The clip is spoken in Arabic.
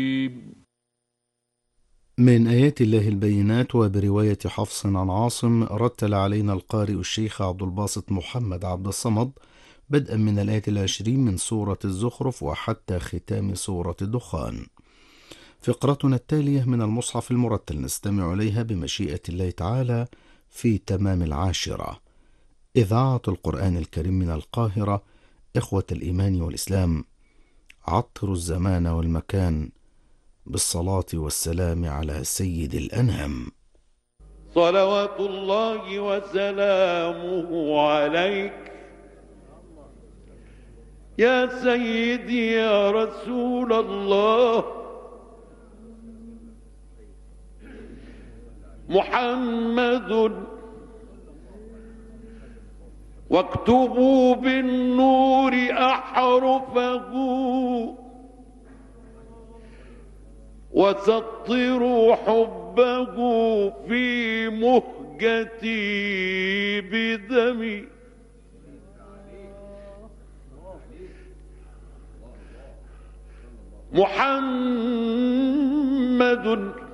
من آيات الله البينات. وبرواية حفص عن عاصم رتل علينا القارئ الشيخ عبد الباسط محمد عبد الصمد بدءا من الآية 20 من سورة الزخرف وحتى ختام سورة الدخان. فقرتنا التالية من المصحف المرتل نستمع إليها بمشيئة الله تعالى في تمام 10. إذاعة القرآن الكريم من القاهرة. إخوة الإيمان والإسلام، عطروا الزمان والمكان بالصلاة والسلام على سيد الأنام. صلوات الله وسلامه عليك يا سيدي يا رسول الله. محمد واكتبوا بالنور أحرفه وسطروا حبه في مهجتي بدمي. محمد